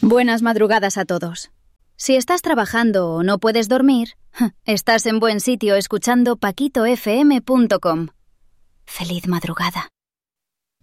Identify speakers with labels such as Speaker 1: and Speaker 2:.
Speaker 1: Buenas madrugadas a todos. Si estás trabajando o no puedes dormir, estás en buen sitio escuchando paquitofm.com. Feliz madrugada.